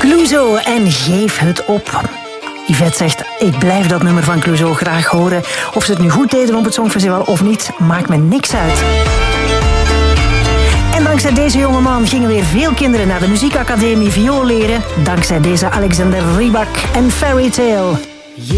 Clouseau en Geef het op. Yvette zegt, ik blijf dat nummer van Clouseau graag horen. Of ze het nu goed deden op het Songfestival of niet, maakt me niks uit. En dankzij deze jongeman gingen weer veel kinderen naar de muziekacademie viool leren. Dankzij deze Alexander Rybak en Fairy Tale.